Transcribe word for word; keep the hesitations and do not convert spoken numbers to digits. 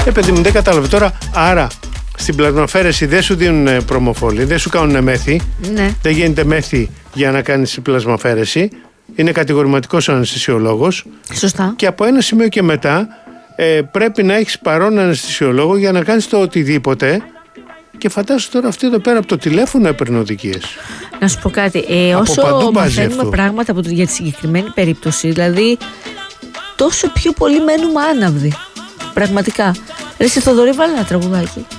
Ε, παιδί μου, δεν κατάλαβε τώρα. Άρα στην πλασμαφέρεση δεν σου δίνουν προμοφόλη, δεν σου κάνουν μέθη. Ναι. Δεν γίνεται μέθη για να κάνεις πλασμαφέρεση. Είναι κατηγορηματικός ο αναισθησιολόγος. Σωστά. Και από ένα σημείο και μετά ε, πρέπει να έχεις παρόν αναισθησιολόγο για να κάνεις το οτιδήποτε. Και φαντάσου τώρα αυτή εδώ πέρα από το τηλέφωνο έπαιρνε οδηγίες. Να σου πω κάτι. Ε, όσο μαθαίνουμε πράγματα από το, για τη συγκεκριμένη περίπτωση, δηλαδή τόσο πιο πολύ μένουμε άναυδοι. Πραγματικά. Ρε, σε Θοδωρή, βάλε ένα τραγουδάκι.